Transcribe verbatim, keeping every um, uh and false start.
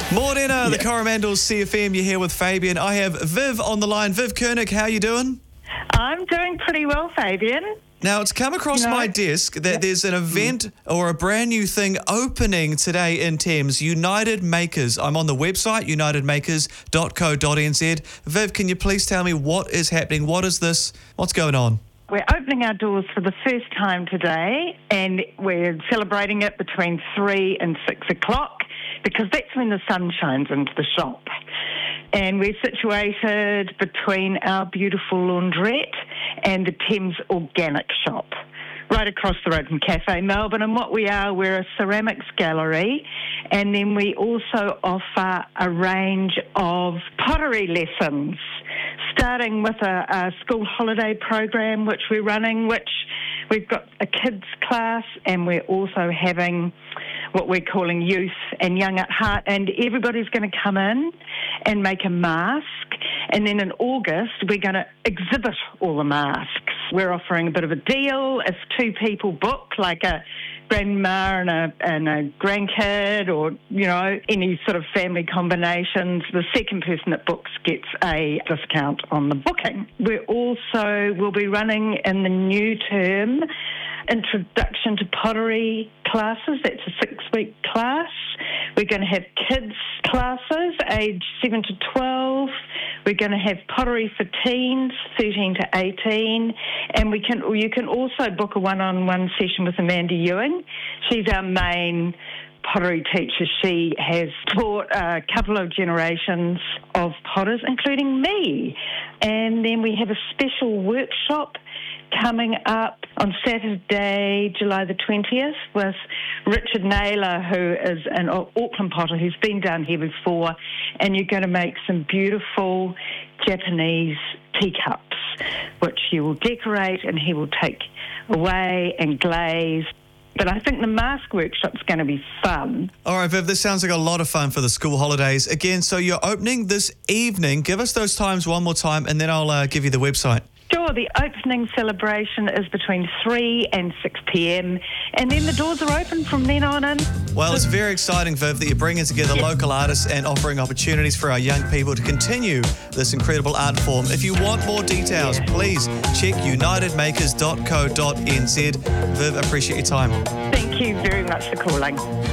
Morning, uh, the Coromandel C F M. You're here with Fabian. I have Viv on the line. Viv Kernick, how you doing? I'm doing pretty well, Fabian. Now, it's come across You know, my desk that yeah. there's an event or a brand new thing opening today in Thames, United Makers. I'm on the website, united makers dot co dot n z. Viv, can you please tell me what is happening? What is this? What's going on? We're opening our doors for the first time today, and we're celebrating it between three and six o'clock because that's when the sun shines into the shop. And we're situated between our beautiful laundrette and the Thames Organic Shop, right across the road from Cafe Melbourne. And what we are, we're a ceramics gallery, and then we also offer a range of pottery lessons, starting with a, a school holiday program which we're running, which we've got a kids class, and we're also having what we're calling youth and young at heart, and everybody's going to come in and make a mask, and then in August we're going to exhibit all the masks. We're offering a bit of a deal if two people book, like a grandma and a, and a grandkid, or, you know, any sort of family combinations. The second person that books gets a discount on the booking. We also will be running in the new term Introduction to Pottery classes. That's a six-week class. We're going to have kids classes, age seven to twelve. We're going to have pottery for teens, thirteen to eighteen. And we can you can also book a one-on-one session with Amanda Ewing. She's our main pottery teacher. She has taught a couple of generations of potters, including me. And then we have a special workshop coming up on Saturday, July the twentieth, with Richard Naylor, who is an Auckland potter who's been down here before, and you're going to make some beautiful Japanese teacups, which you will decorate and he will take away and glaze. But I think the mask workshop's going to be fun. All right, Viv, this sounds like a lot of fun for the school holidays. Again, so you're opening this evening. Give us those times one more time, and then I'll uh, give you the website. Sure, the opening celebration is between three and six p.m, and then the doors are open from then on in. Well, it's very exciting, Viv, that you're bringing together Yes. local artists and offering opportunities for our young people to continue this incredible art form. If you want more details, please check united makers dot co dot n z. Viv, appreciate your time. Thank you very much for calling.